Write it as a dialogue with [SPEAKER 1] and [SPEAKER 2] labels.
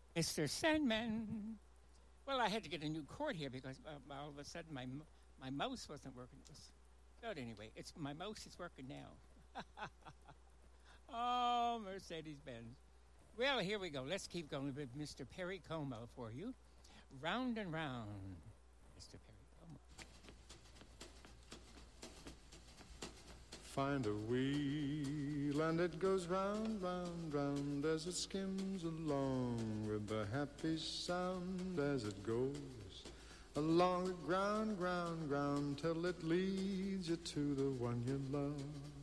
[SPEAKER 1] Mr. Sandman. Well, I had to get a new cord here because all of a sudden my mouse wasn't working. But anyway, it's my mouse is working now. Oh, Mercedes Benz. Well, here we go. Let's keep going with Mr. Perry Como for you. Round and round, Mr. Perry Como.
[SPEAKER 2] Find a wheel and it goes round, round, round as it skims along with the happy sound as it goes along the ground, ground, ground till it leads you to the one you love.